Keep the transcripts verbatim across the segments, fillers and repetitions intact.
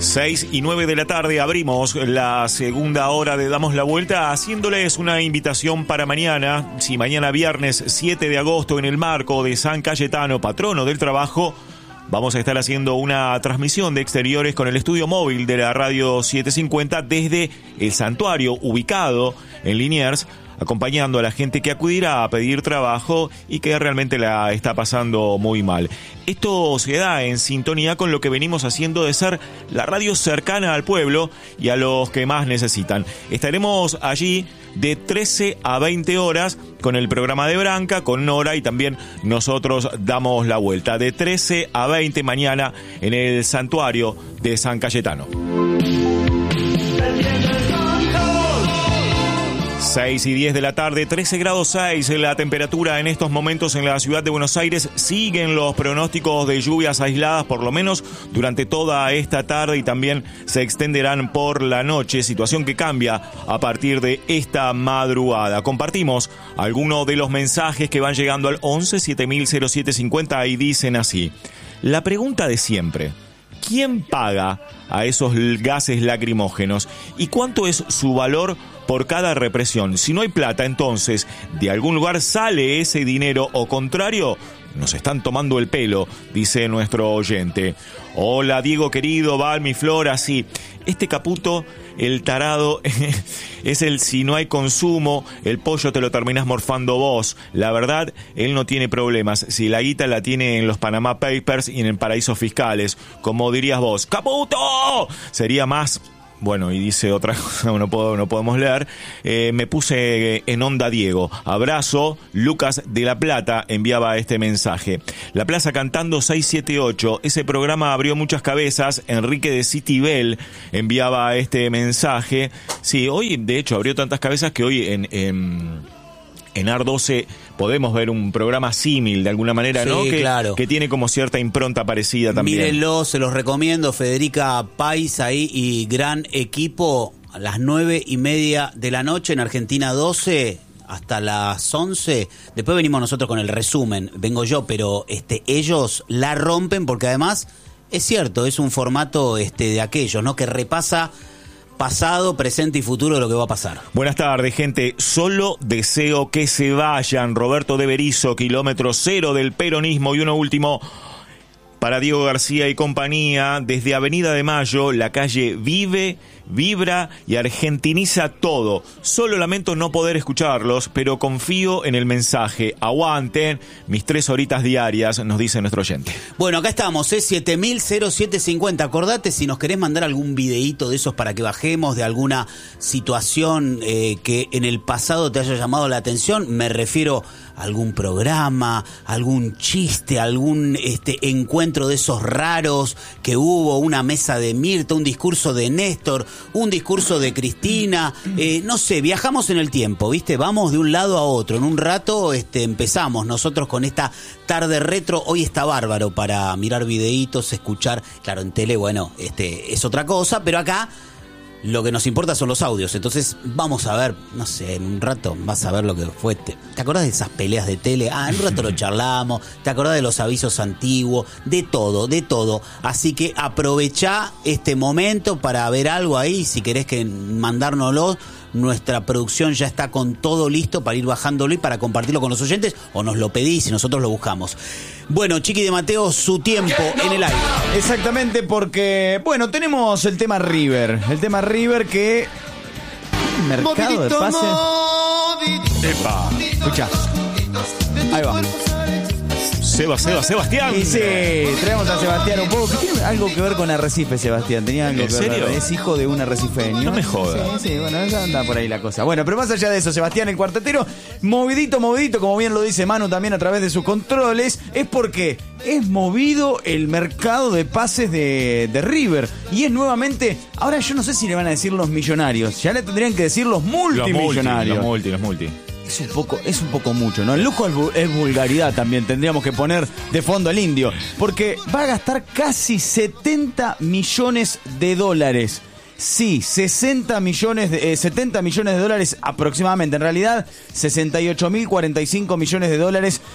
seis y nueve de la tarde abrimos la segunda hora de Damos la Vuelta haciéndoles una invitación para mañana. Si mañana viernes siete de agosto en el marco de San Cayetano, patrono del trabajo, vamos a estar haciendo una transmisión de exteriores con el estudio móvil de la Radio setecientos cincuenta desde el santuario ubicado en Liniers, acompañando a la gente que acudirá a pedir trabajo y que realmente la está pasando muy mal. Esto se da en sintonía con lo que venimos haciendo de ser la radio cercana al pueblo y a los que más necesitan. Estaremos allí de trece a veinte horas con el programa de Branca, con Nora, y también nosotros damos la vuelta de trece a veinte mañana en el santuario de San Cayetano. seis y diez de la tarde, trece grados seis la temperatura en estos momentos en la ciudad de Buenos Aires. Siguen los pronósticos de lluvias aisladas, por lo menos durante toda esta tarde, y también se extenderán por la noche, situación que cambia a partir de esta madrugada. Compartimos algunos de los mensajes que van llegando al once siete mil cero siete cincuenta y dicen así: la pregunta de siempre, ¿quién paga a esos gases lacrimógenos? ¿Y cuánto es su valor por cada represión? Si no hay plata, entonces, ¿de algún lugar sale ese dinero o contrario? Nos están tomando el pelo, dice nuestro oyente. Hola, Diego querido, Val, mi flor, así. Este Caputo, el tarado, es el si no hay consumo, el pollo te lo terminás morfando vos. La verdad, él no tiene problemas. Si la guita la tiene en los Panama Papers y en paraísos fiscales, como dirías vos, ¡Caputo! Sería más... Bueno, y dice otra cosa, no, puedo, no podemos leer. Eh, me puse en onda Diego. Abrazo, Lucas de La Plata enviaba este mensaje. La Plaza Cantando seiscientos setenta y ocho, ese programa abrió muchas cabezas. Enrique de Citibel enviaba este mensaje. Sí, hoy de hecho abrió tantas cabezas que hoy en... en En A R doce podemos ver un programa símil de alguna manera, sí, ¿no? Que, claro. que tiene como cierta impronta parecida también. Mírenlo, se los recomiendo. Federica Pais ahí y gran equipo a las nueve y media de la noche en Argentina doce hasta las once. Después venimos nosotros con el resumen. Vengo yo, pero este ellos la rompen porque además es cierto, es un formato este de aquellos, ¿no? Que repasa pasado, presente y futuro de lo que va a pasar. Buenas tardes, gente. Solo deseo que se vayan. Roberto de Berizo, kilómetro cero del peronismo. Y uno último para Diego García y compañía. Desde Avenida de Mayo, la calle vive, vibra y argentiniza todo. Solo lamento no poder escucharlos, pero confío en el mensaje. Aguanten mis tres horitas diarias, nos dice nuestro oyente. Bueno, acá estamos, ¿eh? siete mil setecientos cincuenta. Acordate si nos querés mandar algún videíto de esos para que bajemos, de alguna situación eh, que en el pasado te haya llamado la atención. Me refiero a algún programa, algún chiste, algún este encuentro de esos raros que hubo, una mesa de Mirta, un discurso de Néstor, un discurso de Cristina, eh, no sé, viajamos en el tiempo, ¿viste? Vamos de un lado a otro. En un rato este, empezamos nosotros con esta tarde retro. Hoy está bárbaro para mirar videitos, escuchar. Claro, en tele, bueno, este es otra cosa, pero acá lo que nos importa son los audios. Entonces vamos a ver, no sé, en un rato vas a ver lo que fue. ¿Te, ¿te acordás de esas peleas de tele? Ah, en un rato lo charlamos. ¿Te acordás de los avisos antiguos? De todo, de todo. Así que aprovechá este momento para ver algo ahí. Si querés que mandárnoslo, nuestra producción ya está con todo listo para ir bajándolo y para compartirlo con los oyentes, o nos lo pedís y nosotros lo buscamos. Bueno, Chiqui de Mateo, su tiempo en el aire. Exactamente, porque, bueno, tenemos el tema River. El tema River que... Mercado de pases. Epa. Escucha. Ahí va. Seba, Seba, Sebastián. Y sí, traemos a Sebastián un poco. Tiene algo que ver con Arrecife, Sebastián. Tenía algo ¿En que ver. serio? Es hijo de un arrecifeño. No me jodas. Sí, sí, bueno, ya anda por ahí la cosa. Bueno, pero más allá de eso, Sebastián, el cuartetero, movidito, movidito, como bien lo dice Manu también a través de sus controles, es porque es movido el mercado de pases de, de River. Y es nuevamente, ahora yo no sé si le van a decir los millonarios, ya le tendrían que decir los multimillonarios. Los multi, los multi. Es un poco, es un poco mucho, ¿no? El lujo es, es vulgaridad también, tendríamos que poner de fondo al indio, porque va a gastar casi setenta millones de dólares. Sí, sesenta millones, de, eh, setenta millones de dólares aproximadamente. En realidad, sesenta y ocho mil cuarenta y cinco millones de dólares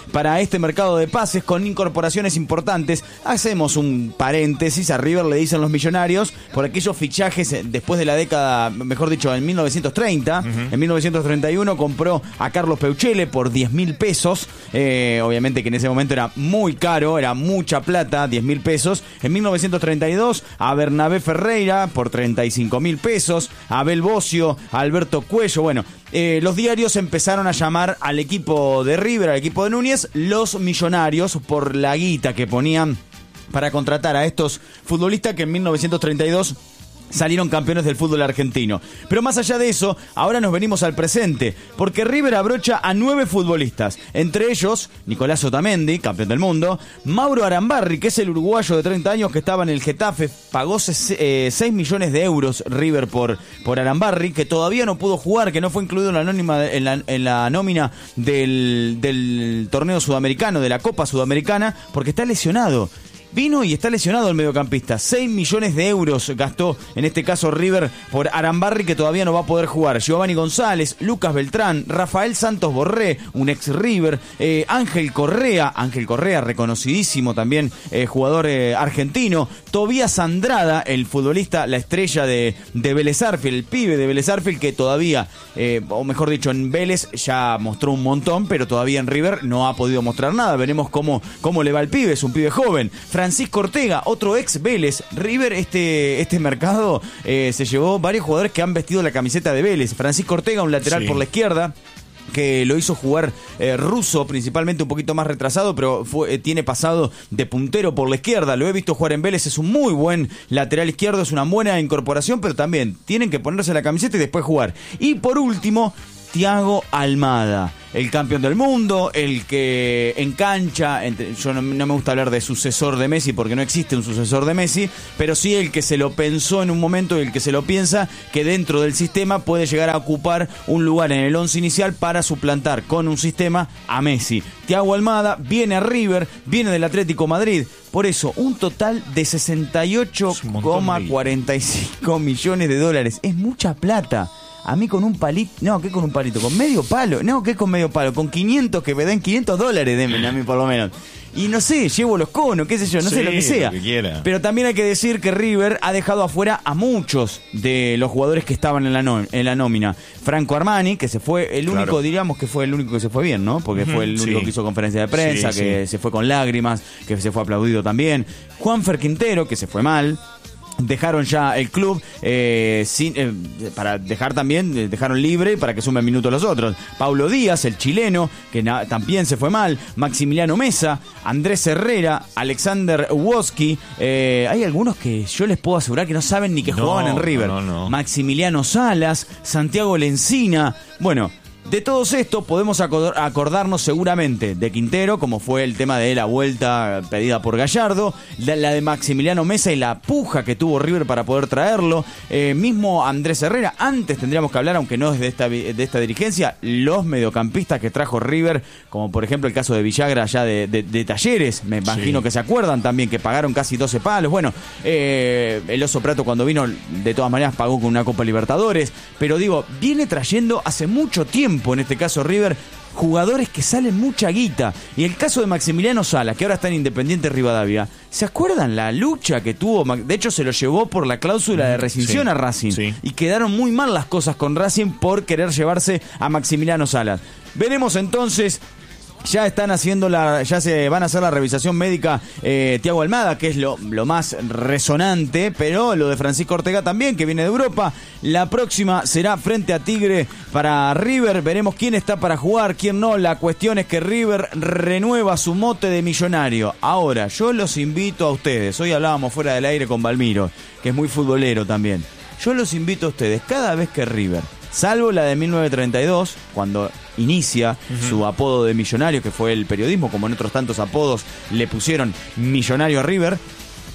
para este mercado de pases con incorporaciones importantes. Hacemos un paréntesis, a River le dicen los millonarios por aquellos fichajes después de la década, mejor dicho, en mil novecientos treinta. Uh-huh. En mil novecientos treinta y uno compró a Carlos Peuchele por diez mil pesos. Eh, obviamente que en ese momento era muy caro, era mucha plata, diez mil pesos. En mil novecientos treinta y dos a Bernabé Ferreira por treinta y cinco mil pesos. A Abel Bocio, a Alberto Cuello. Bueno, eh, los diarios empezaron a llamar al equipo de River, al equipo de Núñez, los millonarios por la guita que ponían para contratar a estos futbolistas que en mil novecientos treinta y dos salieron campeones del fútbol argentino. Pero más allá de eso, ahora nos venimos al presente, porque River abrocha a nueve futbolistas, entre ellos Nicolás Otamendi, campeón del mundo, Mauro Arambarri, que es el uruguayo de treinta años que estaba en el Getafe, pagó seis millones de euros River por, por Arambarri, que todavía no pudo jugar, que no fue incluido en la, anónima, en la, en la nómina del, del torneo sudamericano, de la Copa Sudamericana, porque está lesionado. Vino y está lesionado el mediocampista. seis millones de euros gastó, en este caso River, por Arambarri, que todavía no va a poder jugar. Giovanni González, Lucas Beltrán, Rafael Santos Borré, un ex River, eh, Ángel Correa, Ángel Correa, reconocidísimo también, eh, jugador eh, argentino. Tobías Andrada, el futbolista, la estrella de, de Vélez Sarsfield, el pibe de Vélez Sarsfield, que todavía, eh, o mejor dicho, en Vélez ya mostró un montón, pero todavía en River no ha podido mostrar nada. Veremos cómo, cómo le va al pibe, es un pibe joven. Francisco Ortega, otro ex Vélez. River, este, este mercado, eh, se llevó varios jugadores que han vestido la camiseta de Vélez. Francisco Ortega, un lateral sí. por la izquierda, que lo hizo jugar eh, Russo, principalmente un poquito más retrasado, pero fue, eh, tiene pasado de puntero por la izquierda. Lo he visto jugar en Vélez, es un muy buen lateral izquierdo, es una buena incorporación, pero también tienen que ponerse la camiseta y después jugar. Y por último, Thiago Almada, el campeón del mundo, el que en cancha, entre, yo no, no me gusta hablar de sucesor de Messi porque no existe un sucesor de Messi, pero sí el que se lo pensó en un momento y el que se lo piensa que dentro del sistema puede llegar a ocupar un lugar en el once inicial para suplantar con un sistema a Messi. Thiago Almada viene a River, viene del Atlético Madrid, por eso un total de sesenta y ocho coma cuarenta y cinco millones de dólares. Es mucha plata. A mí con un palito, no, ¿qué con un palito? Con medio palo, no, ¿qué con medio palo? Con quinientos, que me den quinientos dólares, denme a mí por lo menos. Y no sé, llevo los conos, qué sé yo, no sí, sé lo que sea. Lo que quiera. Pero también hay que decir que River ha dejado afuera a muchos de los jugadores que estaban en la, no, en la nómina. Franco Armani, que se fue, el único, claro. diríamos que fue el único que se fue bien, ¿no? Porque uh-huh, fue el único sí. que hizo conferencia de prensa, sí, que sí. se fue con lágrimas, que se fue aplaudido también. Juanfer Quintero, que se fue mal. Dejaron ya el club eh, sin, eh, para dejar también, eh, dejaron libre para que sumen minutos los otros. Paulo Díaz, el chileno, que na- también se fue mal. Maximiliano Mesa, Andrés Herrera, Alexander Woski. Eh, hay algunos que yo les puedo asegurar que no saben ni que no, jugaban en River. No, no, no. Maximiliano Salas, Santiago Lencina. Bueno, de todos estos podemos acordarnos seguramente de Quintero, como fue el tema de la vuelta pedida por Gallardo, la, la de Maximiliano Mesa y la puja que tuvo River para poder traerlo, eh, mismo Andrés Herrera. Antes tendríamos que hablar, aunque no es de esta, de esta dirigencia, los mediocampistas que trajo River, como por ejemplo el caso de Villagra allá de, de, de Talleres, me imagino sí. que se acuerdan también, que pagaron casi doce palos. Bueno, eh, el Oso Prato cuando vino, de todas maneras pagó con una Copa Libertadores, pero digo, viene trayendo hace mucho tiempo, en este caso River, jugadores que salen mucha guita. Y el caso de Maximiliano Salas, que ahora está en Independiente Rivadavia, ¿se acuerdan la lucha que tuvo? De hecho se lo llevó por la cláusula de rescisión sí, a Racing sí. y quedaron muy mal las cosas con Racing por querer llevarse a Maximiliano Salas. Veremos entonces. Ya están haciendo la, ya se van a hacer la revisación médica eh, Thiago Almada, que es lo, lo más resonante, pero lo de Francisco Ortega también, que viene de Europa. La próxima será frente a Tigre para River. Veremos quién está para jugar, quién no. La cuestión es que River renueva su mote de millonario. Ahora, yo los invito a ustedes. Hoy hablábamos fuera del aire con Balmiro, que es muy futbolero también. Yo los invito a ustedes, cada vez que River, salvo la de mil novecientos treinta y dos, cuando inicia uh-huh. su apodo de millonario, que fue el periodismo, como en otros tantos apodos le pusieron millonario a River.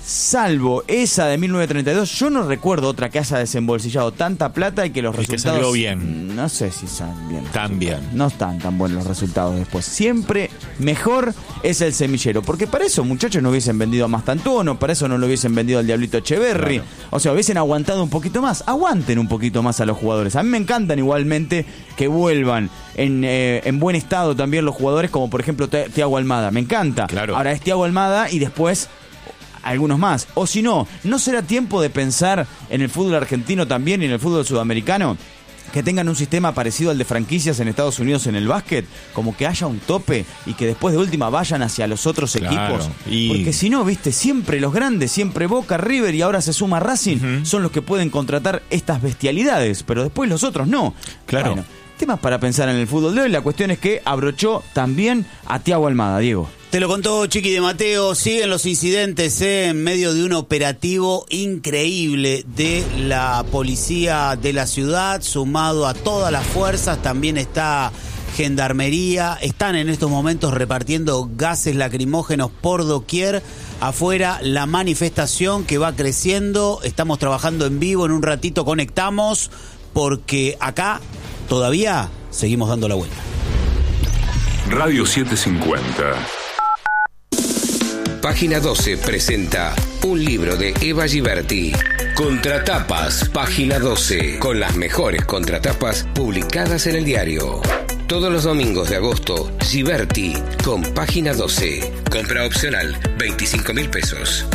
salvo esa de mil novecientos treinta y dos, yo no recuerdo otra que haya desembolsillado tanta plata y que los y resultados... que salió bien. No sé si salen bien. Tan bien. No están tan buenos los resultados después. Siempre mejor es el semillero, porque para eso, muchachos, no hubiesen vendido a Mastantuono, para eso no lo hubiesen vendido al Diablito Echeverry. Claro. O sea, hubiesen aguantado un poquito más. Aguanten un poquito más a los jugadores. A mí me encantan igualmente que vuelvan en, eh, en buen estado también los jugadores, como por ejemplo Thiago Almada. Me encanta. Claro. Ahora es Thiago Almada y después algunos más. O si no, ¿no será tiempo de pensar en el fútbol argentino también y en el fútbol sudamericano? Que tengan un sistema parecido al de franquicias en Estados Unidos en el básquet, como que haya un tope y que después de última vayan hacia los otros claro, equipos. Y... Porque si no, viste, siempre los grandes, siempre Boca, River y ahora se suma Racing, uh-huh. son los que pueden contratar estas bestialidades, pero después los otros no. Claro. Bueno, temas para pensar en el fútbol de hoy. La cuestión es que abrochó también a Thiago Almada, Diego. Te lo contó Chiqui de Mateo. Siguen los incidentes ¿eh? en medio de un operativo increíble de la policía de la ciudad, sumado a todas las fuerzas. También está Gendarmería. Están en estos momentos repartiendo gases lacrimógenos por doquier. Afuera la manifestación que va creciendo. Estamos trabajando en vivo. En un ratito conectamos porque acá todavía seguimos dando la vuelta. Radio setecientos cincuenta. Página doce presenta un libro de Eva Giberti. Contratapas, Página doce, con las mejores contratapas publicadas en el diario. Todos los domingos de agosto, Giberti con Página doce. Compra opcional, veinticinco mil pesos.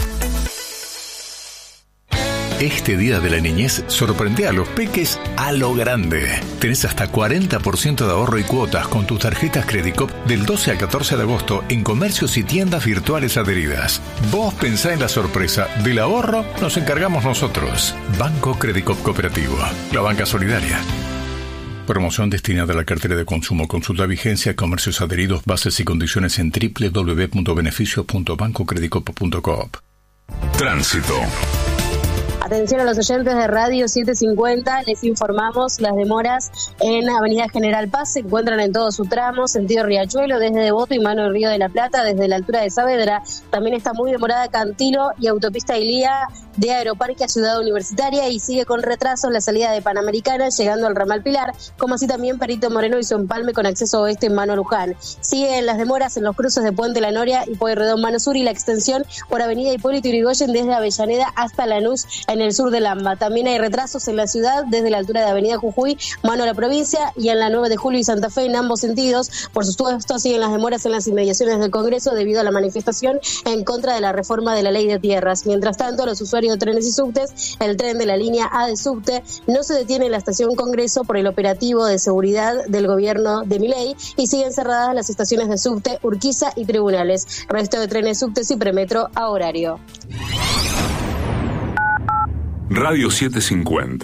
Este día de la niñez sorprende a los peques a lo grande. Tenés hasta cuarenta por ciento de ahorro y cuotas con tus tarjetas Credicop del doce al catorce de agosto en comercios y tiendas virtuales adheridas. Vos pensá en la sorpresa. Del ahorro nos encargamos nosotros. Banco Credicop Cooperativo. La banca solidaria. Promoción destinada a la cartera de consumo. Consulta vigencia, comercios adheridos, bases y condiciones en doble u doble u doble u punto beneficios punto banco credicop punto coop. Tránsito. Atención a los oyentes de Radio setecientos cincuenta, les informamos las demoras en Avenida General Paz se encuentran en todo su tramo, sentido Riachuelo, desde Devoto y Mano del Río de la Plata, desde la altura de Saavedra. También está muy demorada Cantilo y Autopista Ilía de Aeroparque a Ciudad Universitaria y sigue con retrasos la salida de Panamericana llegando al ramal Pilar, como así también Perito Moreno y su empalme con acceso oeste en Mano Luján. Siguen las demoras en los cruces de Puente La Noria y Pueyrredón Mano Sur y la extensión por Avenida Hipólito Yrigoyen desde Avellaneda hasta Lanús en el sur del AMBA. También hay retrasos en la ciudad desde la altura de Avenida Jujuy, Mano a la provincia y en la nueve de Julio y Santa Fe en ambos sentidos. Por supuesto, siguen las demoras en las inmediaciones del Congreso debido a la manifestación en contra de la reforma de la ley de tierras. Mientras tanto, los usuarios de trenes y subtes, el tren de la línea A de subte no se detiene en la estación Congreso por el operativo de seguridad del gobierno de Milei y siguen cerradas las estaciones de subte, Urquiza y Tribunales. Resto de trenes, subtes y premetro a horario. Radio setecientos cincuenta.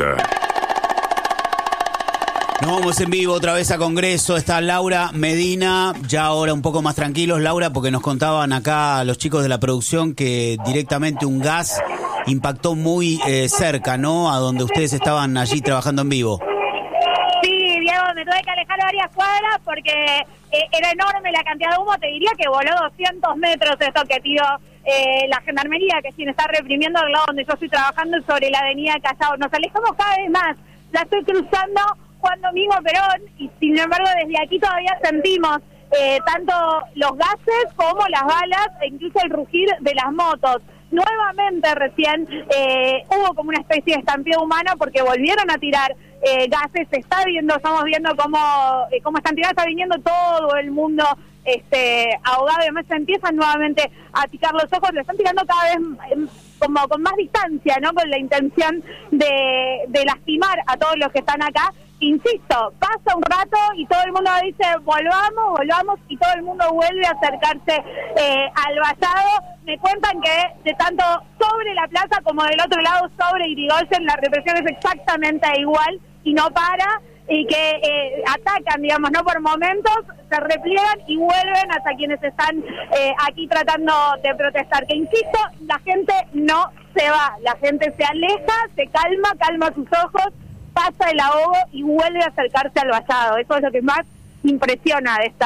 Nos vamos en vivo otra vez a Congreso. Está Laura Medina, ya ahora un poco más tranquilos, Laura, porque nos contaban acá los chicos de la producción que directamente un gas impactó muy eh, cerca, ¿no? A donde ustedes estaban allí trabajando en vivo. Sí, Diego, me tuve que alejar varias cuadras porque eh, era enorme la cantidad de humo. Te diría que voló doscientos metros esto que tiró eh, la Gendarmería, que es quien está reprimiendo al lado donde yo estoy trabajando, sobre la avenida Callao. Nos alejamos cada vez más. Ya estoy cruzando Juan Domingo Perón y sin embargo desde aquí todavía sentimos eh, tanto los gases como las balas e incluso el rugir de las motos. Nuevamente recién eh, hubo como una especie de estampida humana porque volvieron a tirar eh, gases. Se está viendo, estamos viendo cómo, eh, cómo están tirando, está viniendo todo el mundo este ahogado y además se empiezan nuevamente a picar los ojos, lo están tirando cada vez eh, como con más distancia, ¿no? Con la intención de, de lastimar a todos los que están acá. Insisto, pasa un rato y todo el mundo dice volvamos, volvamos y todo el mundo vuelve a acercarse eh, al vallado. Me cuentan que de tanto sobre la plaza como del otro lado sobre Irigoyen la represión es exactamente igual y no para y que eh, atacan, digamos, no por momentos, se repliegan y vuelven hasta quienes están eh, aquí tratando de protestar. Que insisto, la gente no se va, la gente se aleja, se calma, calma sus ojos, pasa el ahogo y vuelve a acercarse al vallado. Eso es lo que más impresiona de esta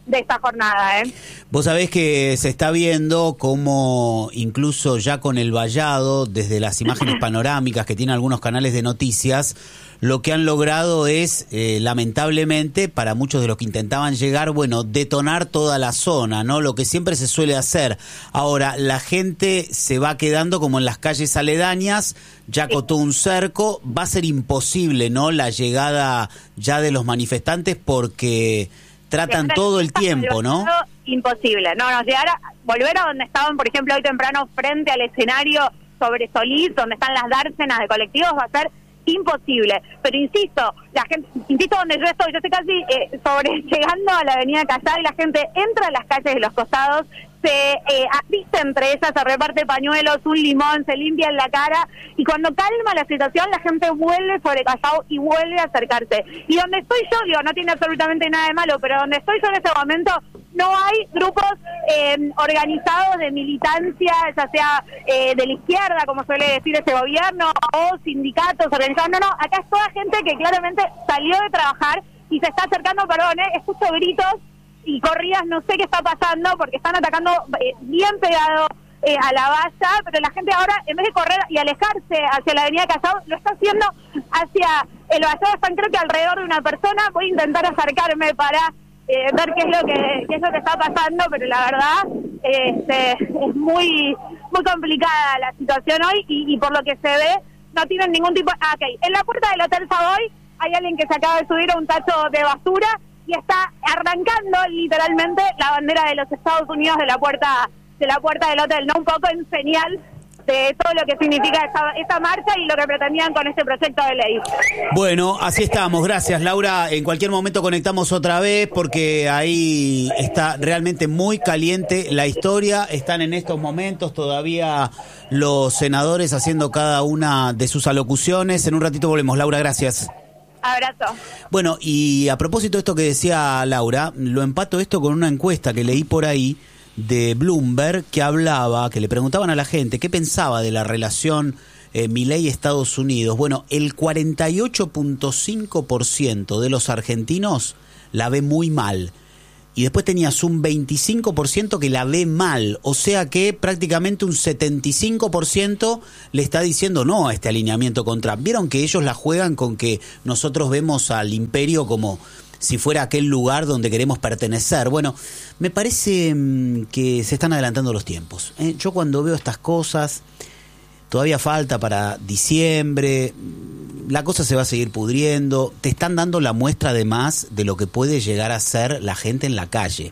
de esta jornada, ¿eh? Vos sabés que se está viendo cómo incluso ya con el vallado, desde las imágenes panorámicas que tienen algunos canales de noticias, lo que han logrado es, eh, lamentablemente, para muchos de los que intentaban llegar, bueno, detonar toda la zona, ¿no? Lo que siempre se suele hacer. Ahora, la gente se va quedando como en las calles aledañas, ya acotó un cerco, va a ser imposible, ¿no?, la llegada ya de los manifestantes porque tratan todo el tiempo, ¿no? Imposible, no, no, llegar a, volver a donde estaban, por ejemplo, hoy temprano, frente al escenario sobre Solís, donde están las dársenas de colectivos, va a ser imposible. Pero insisto, la gente, insisto donde yo estoy, yo estoy casi eh, sobre llegando a la avenida Callao y la gente entra a las calles de los costados, se eh, asiste entre ellas, se reparte pañuelos, un limón, se limpia en la cara, y cuando calma la situación la gente vuelve sobre Callao y vuelve a acercarse. Y donde estoy yo, digo, no tiene absolutamente nada de malo, pero donde estoy yo en este momento no hay grupos eh, organizados de militancia, ya sea eh, de la izquierda, como suele decir ese gobierno, o sindicatos organizados. No, no, acá es toda gente que claramente salió de trabajar y se está acercando, perdón, eh, escucho gritos y corridas, no sé qué está pasando, porque están atacando eh, bien pegado eh, a la valla, pero la gente ahora, en vez de correr y alejarse hacia la avenida Callao, lo está haciendo hacia el vallado. Están creo que alrededor de una persona. Voy a intentar acercarme para eh, ver qué es lo que qué es lo que está pasando, pero la verdad este, es muy muy complicada la situación hoy, y, y por lo que se ve no tienen ningún tipo... Ah, ok, en la puerta del Hotel Savoy hay alguien que se acaba de subir a un tacho de basura y está arrancando literalmente la bandera de los Estados Unidos de la puerta de la puerta del hotel, ¿no? Un poco en señal de todo lo que significa esta, esta marcha y lo que pretendían con este proyecto de ley. Bueno, así estamos. Gracias, Laura. En cualquier momento conectamos otra vez porque ahí está realmente muy caliente la historia. Están en estos momentos todavía los senadores haciendo cada una de sus alocuciones. En un ratito volvemos. Laura, gracias. Abrazo. Bueno, y a propósito de esto que decía Laura, lo empato esto con una encuesta que leí por ahí de Bloomberg, que hablaba, que le preguntaban a la gente qué pensaba de la relación eh, Milei-Estados Unidos. Bueno, el cuarenta y ocho punto cinco por ciento de los argentinos la ve muy mal. Y después tenías un veinticinco por ciento que la ve mal, o sea que prácticamente un setenta y cinco por ciento le está diciendo no a este alineamiento con Trump. Vieron que ellos la juegan con que nosotros vemos al imperio como si fuera aquel lugar donde queremos pertenecer. Bueno, me parece mmm, que se están adelantando los tiempos, ¿eh? Yo cuando veo estas cosas, todavía falta para diciembre, la cosa se va a seguir pudriendo, te están dando la muestra además de lo que puede llegar a ser la gente en la calle.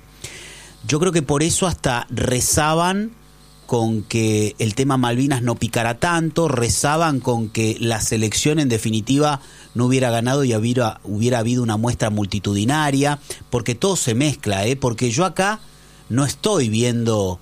Yo creo que por eso hasta rezaban con que el tema Malvinas no picara tanto, rezaban con que la selección en definitiva no hubiera ganado y hubiera, hubiera habido una muestra multitudinaria, porque todo se mezcla, ¿eh? Porque yo acá no estoy viendo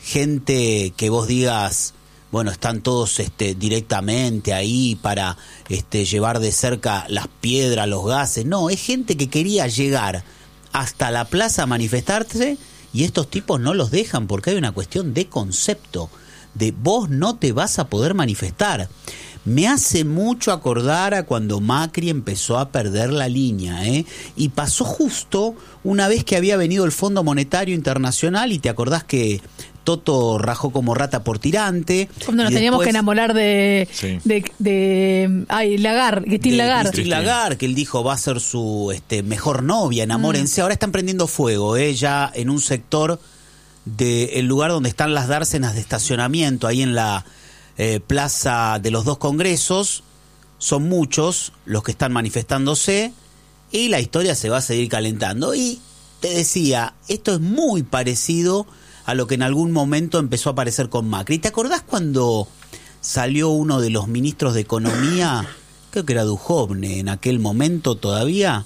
gente que vos digas, bueno, están todos este, directamente ahí para este, llevar de cerca las piedras, los gases. No, es gente que quería llegar hasta la plaza a manifestarse y estos tipos no los dejan porque hay una cuestión de concepto, de vos no te vas a poder manifestar. Me hace mucho acordar a cuando Macri empezó a perder la línea, ¿eh? Y pasó justo una vez que había venido el Fondo Monetario Internacional y te acordás que Toto rajó como rata por tirante. Cuando nos teníamos después que enamorar de, sí. de, de ay, Lagarde, Christine Lagarde. Christine Lagarde, que él dijo va a ser su este, mejor novia, enamórense. Mm. Ahora están prendiendo fuego, ¿eh? Ya en un sector del lugar donde están las dársenas de estacionamiento, ahí en la eh, Plaza de los Dos Congresos. Son muchos los que están manifestándose y la historia se va a seguir calentando. Y te decía, esto es muy parecido a lo que en algún momento empezó a aparecer con Macri. ¿Te acordás cuando salió uno de los ministros de Economía? Creo que era Duhovne en aquel momento todavía.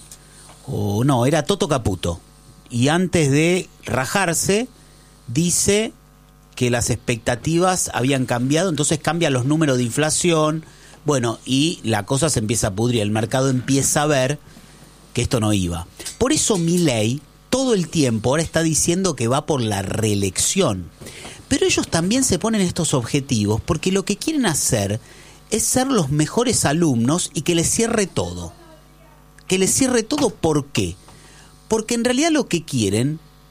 O no, era Toto Caputo. Y antes de rajarse, dice que las expectativas habían cambiado, entonces cambian los números de inflación. Bueno, y la cosa se empieza a pudrir. El mercado empieza a ver que esto no iba. Por eso Milei todo el tiempo ahora está diciendo que va por la reelección. Pero ellos también se ponen estos objetivos porque lo que quieren hacer es ser los mejores alumnos y que les cierre todo. Que les cierre todo, ¿por qué? Porque en realidad lo que quieren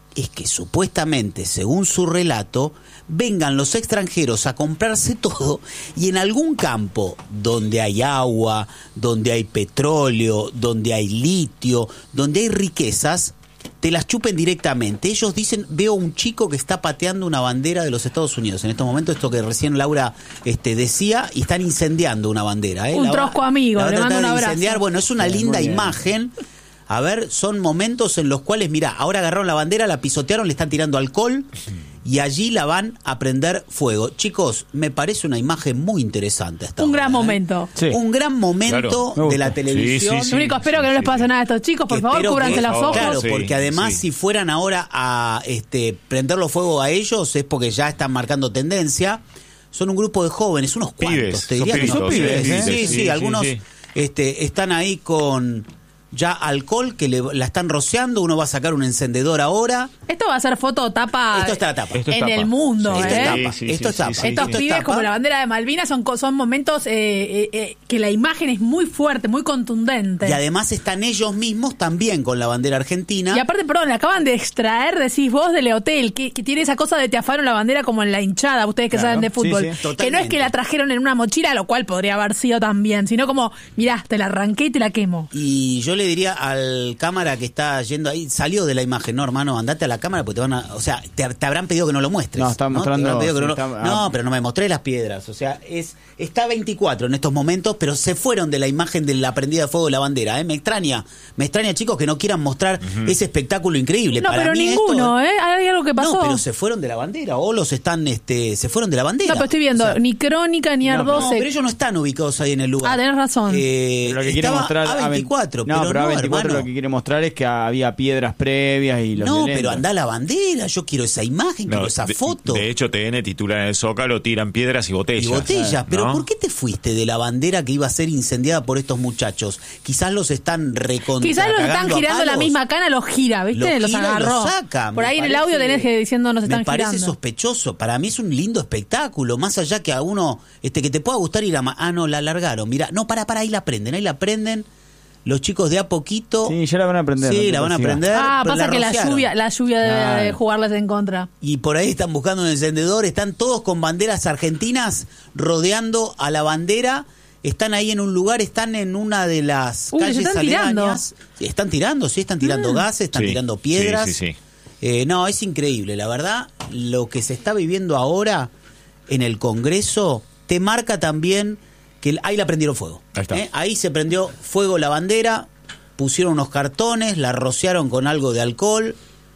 es que supuestamente, según su relato, vengan los extranjeros a comprarse todo y en algún campo donde hay agua, donde hay petróleo, donde hay litio, donde hay riquezas, te las chupen directamente. Ellos dicen, veo un chico que está pateando una bandera de los Estados Unidos. En estos momentos, esto que recién Laura este, decía, y están incendiando una bandera. ¿eh? Un la, trosco amigo, la le mando un abrazo. Incendiar. Bueno, es una Sí, linda muy bien. imagen. A ver, son momentos en los cuales, mirá, ahora agarraron la bandera, la pisotearon, le están tirando alcohol y allí la van a prender fuego. Chicos, me parece una imagen muy interesante. Hasta Un ahora, gran ¿eh? momento. Sí. Un gran momento Claro. de la Sí, televisión. sí, sí. Lo único, espero que no les pase nada a estos chicos, por Que favor, espero cúbranse que- los ojos. Claro, Sí, porque además sí. si fueran ahora a este prenderlo fuego a ellos es porque ya están marcando tendencia. Son un grupo de jóvenes, unos cuantos, Pibes, te son diría que son pibitos, pibes. sí, ¿eh? Sí, sí, sí, sí, algunos sí. este están ahí con ya alcohol que le, la están rociando, uno va a sacar un encendedor ahora. Esto va a ser foto tapa Esto está la tapa. Esto es en tapa. el mundo, Esto ¿eh? es tapa, Sí, sí, esto sí, es tapa. sí, sí. Estos esto es pibes tapa. como la bandera de Malvinas son, co- son momentos eh, eh, eh, que la imagen es muy fuerte, muy contundente. Y además están ellos mismos también con la bandera argentina. Y aparte, perdón, le acaban de extraer, decís vos, del hotel, que, que tiene esa cosa de te afaron la bandera como en la hinchada, ustedes que Claro, saben de fútbol. sí, sí, que no es totalmente. que la trajeron en una mochila, lo cual podría haber sido también, sino como, mirá, te la arranqué y te la quemo. Y yo le diría al cámara que está yendo ahí, salió de la imagen, no, hermano, andate a la cámara porque te van a, o sea, te, te habrán pedido que no lo muestres. No, está mostrando- Te habrán pedido que no, sí, lo- está- no, ah. pero no me mostré las piedras, o sea, es está veinticuatro en estos momentos, pero se fueron de la imagen de la prendida de fuego de la bandera, ¿eh? Me extraña, me extraña, chicos, que no quieran mostrar ese espectáculo increíble. No, Para pero mí ninguno, esto- ¿eh? Hay algo que pasó. No, pero se fueron de la bandera, o los están, este, se fueron de la bandera. No, pero estoy viendo, O sea, ni Crónica ni no, Ar no, doce. pero ellos no están ubicados ahí en el lugar. Ah, tenés razón. Eh, Lo que quiere estaba mostrar A veinticuatro, no, pero, pero A no, veinticuatro hermano. lo que quiere mostrar es que había piedras previas y los No, violentos. pero anda la bandera, yo quiero esa imagen, No, quiero esa de, foto. de hecho, T N titula en el Zócalo, tiran piedras y botellas. Y botellas, pero ¿no? ¿por qué te fuiste de la bandera que iba a ser incendiada por estos muchachos? Quizás los están recontra Quizás los están cagando a girando la palos. misma cana, los gira, ¿viste? Los Los, gira y agarró. los saca. Por Me ahí en el parece- audio tenés que diciendo nos están Me parece girando. sospechoso. Para mí es un lindo espectáculo. Más allá que a uno este que te pueda gustar ir a... ma- Ah, no, la alargaron. Mira, no, para, para, ahí la prenden, ahí la prenden. Los chicos de a poquito... Sí, ya la van a aprender. Sí, no te la van a persigas. aprender. Ah, pero pasa que la rociaron. lluvia, la lluvia debe Claro. de jugarles en contra. Y por ahí están buscando un encendedor, están todos con banderas argentinas rodeando a la bandera, están ahí en un lugar, están en una de las Uy, se calles están tirando. aledañas. Sí, están tirando, sí, están tirando gases, están Sí, tirando piedras. sí, sí, sí. Eh, no, es increíble, la verdad, lo que se está viviendo ahora en el Congreso te marca también que el- ahí la prendieron fuego. Ahí está. ¿eh? Ahí se prendió fuego la bandera, pusieron unos cartones, la rociaron con algo de alcohol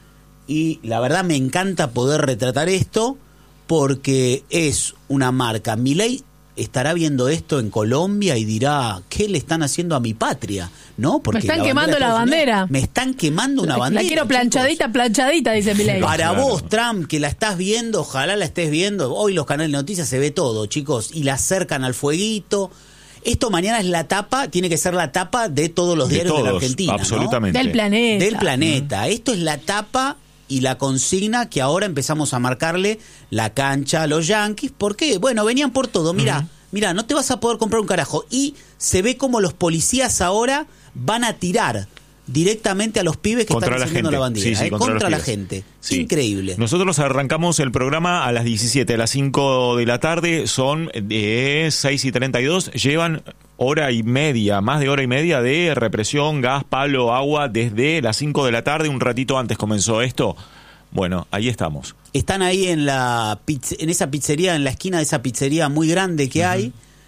y la verdad me encanta poder retratar esto porque es una marca. Milei estará viendo esto en Colombia y dirá, ¿qué le están haciendo a mi patria? ¿No? Porque Me están la quemando bandera de la Estados Unidos- bandera. Me están quemando una La- bandera. La quiero chicos. planchadita, planchadita, dice Milei. Para Claro. vos, Trump, que la estás viendo, ojalá la estés viendo. Hoy los canales de noticias se ve todo, chicos, y la acercan al fueguito. Esto mañana es la tapa, tiene que ser la tapa de todos los De diarios de la todos, Argentina. ¿no? absolutamente. Del planeta. Del planeta. Esto es la tapa y la consigna que ahora empezamos a marcarle la cancha a los Yankees. ¿Por qué? Bueno, venían por todo. Mira, mira, no te vas a poder comprar un carajo. Y se ve como los policías ahora van a tirar directamente a los pibes que Contra están la encendiendo gente. la bandera. Sí, sí, ¿eh? contra Contra, los la pibes. gente. Sí. Increíble. Nosotros arrancamos el programa a las diecisiete, a las cinco de la tarde, son de seis y treinta y dos, llevan hora y media, más de hora y media de represión, gas, palo, agua, desde las cinco de la tarde, un ratito antes comenzó esto. Bueno, ahí estamos. Están ahí en la pizz- en esa pizzería, en la esquina de esa pizzería muy grande que hay,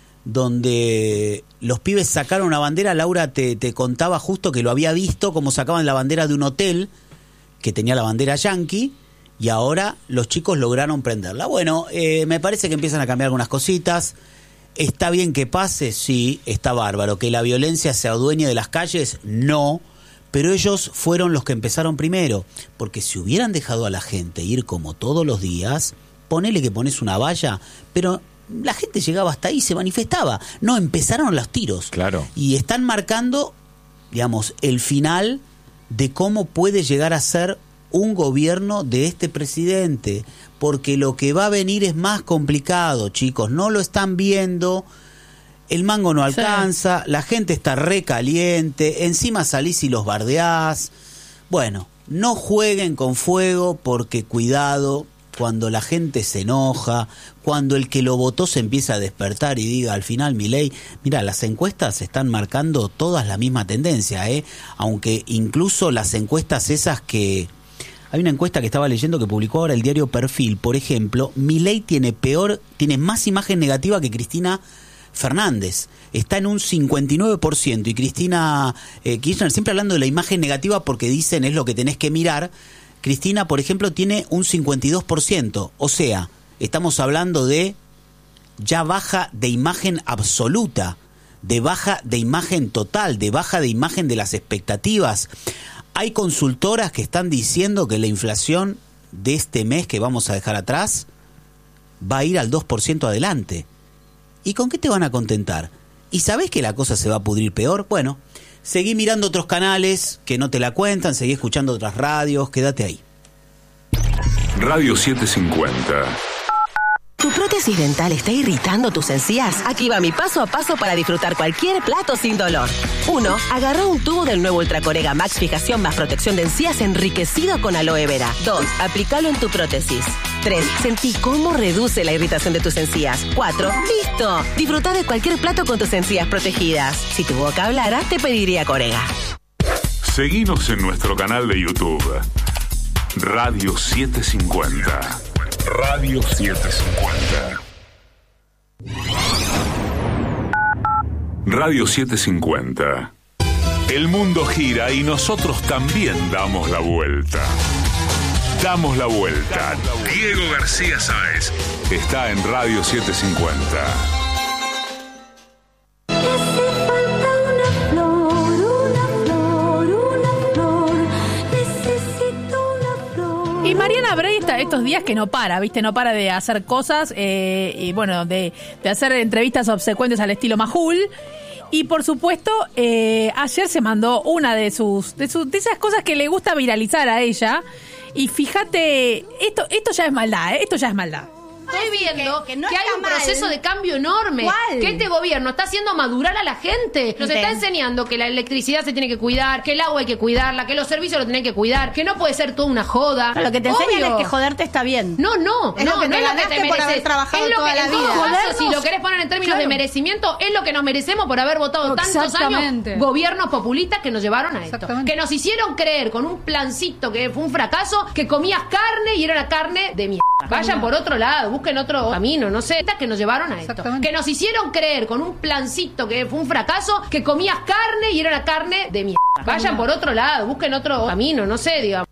donde los pibes sacaron una bandera. Laura te, te contaba justo que lo había visto, como sacaban la bandera de un hotel que tenía la bandera yankee, y ahora los chicos lograron prenderla. Bueno, eh, me parece que empiezan a cambiar algunas cositas. ¿Está bien que pase? Sí, está bárbaro. ¿Que la violencia se adueñe de las calles? No. Pero ellos fueron los que empezaron primero. Porque si hubieran dejado a la gente ir como todos los días, ponele que pones una valla, pero la gente llegaba hasta ahí, se manifestaba. No, empezaron los tiros. Claro. Y están marcando, digamos, el final de cómo puede llegar a ser un gobierno de este presidente, porque lo que va a venir es más complicado, chicos, no lo están viendo, el mango no alcanza, la gente está recaliente, encima salís y los bardeás, bueno, no jueguen con fuego porque cuidado, cuando la gente se enoja, cuando el que lo votó se empieza a despertar y diga al final Milei, mira, las encuestas están marcando todas la misma tendencia, ¿eh? Aunque incluso las encuestas esas que... Hay una encuesta que estaba leyendo que publicó ahora el diario Perfil, por ejemplo, Milei tiene peor, tiene más imagen negativa que Cristina Fernández. Está en un cincuenta y nueve por ciento y Cristina eh, Kirchner, siempre hablando de la imagen negativa porque dicen es lo que tenés que mirar, Cristina, por ejemplo, tiene un cincuenta y dos por ciento. O sea, estamos hablando de ya baja de imagen absoluta, de baja de imagen total, de baja de imagen de las expectativas. Hay consultoras que están diciendo que la inflación de este mes que vamos a dejar atrás va a ir al dos por ciento adelante. ¿Y con qué te van a contentar? ¿Y sabés que la cosa se va a pudrir peor? Bueno, seguí mirando otros canales que no te la cuentan, seguí escuchando otras radios, quédate ahí. Radio setecientos cincuenta. ¿Tu prótesis dental está irritando tus encías? Aquí va mi paso a paso para disfrutar cualquier plato sin dolor. uno. Agarra un tubo del nuevo Ultracorega Max Fijación más protección de encías enriquecido con aloe vera. dos. Aplícalo en tu prótesis. tres. Sentí cómo reduce la irritación de tus encías. cuatro. ¡Listo! Disfruta de cualquier plato con tus encías protegidas. Si tu boca hablara, te pediría Corega. Seguinos en nuestro canal de YouTube. Radio setecientos cincuenta. Radio setecientos cincuenta. Radio setecientos cincuenta. El mundo gira y nosotros también damos la vuelta. Damos la vuelta. Diego García Sáez está en Radio setecientos cincuenta. Y Mariana Bray está estos días que no para, ¿viste? No para de hacer cosas eh, y bueno, de, de hacer entrevistas obsecuentes al estilo Majul. Y por supuesto, eh, ayer se mandó una de sus, de sus de esas cosas que le gusta viralizar a ella. Y fíjate, esto, esto ya es maldad, ¿eh? Esto ya es maldad. Estoy viendo que, que, no que hay un mal. proceso de cambio enorme. ¿Cuál? Que este gobierno está haciendo madurar a la gente. Nos está enseñando que la electricidad se tiene que cuidar, que el agua hay que cuidarla, que los servicios lo tienen que cuidar, que no puede ser toda una joda. No, lo que te Obvio. enseñan es que joderte está bien. No, no, es no, lo que no te es lo que te ganaste por haber mereces. trabajado Es lo toda que, la en todo vida. caso, si lo querés poner en términos claro. de merecimiento, es lo que nos merecemos por haber votado tantos años gobiernos populistas que nos llevaron a esto. Que nos hicieron creer con un plancito que fue un fracaso, que comías carne y era una carne de mierda. Vayan por otro lado, busquen otro camino, no sé, que nos llevaron a esto. Que nos hicieron creer con un plancito que fue un fracaso, que comías carne y era una carne de mierda. Vayan por otro lado, busquen otro camino, no sé, digamos.